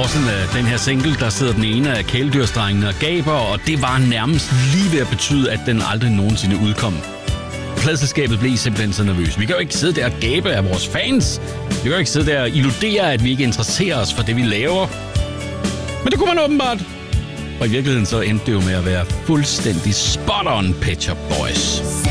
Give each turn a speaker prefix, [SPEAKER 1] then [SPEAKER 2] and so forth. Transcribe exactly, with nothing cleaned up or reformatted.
[SPEAKER 1] forsiden af den her single, der sidder den ene af kæledyrsdrengene og gaber, og det var nærmest lige ved at betyde, at den aldrig nogensinde udkom. Pladselskabet blev simpelthen så nervøs. Vi kan jo ikke sidde der og gabe af vores fans. Vi kan jo ikke sidde der og illudere, at vi ikke interesserer os for det, vi laver. Men det kunne man åbenbart. Og i virkeligheden så endte det jo med at være fuldstændig spot on Pet Shop Boys.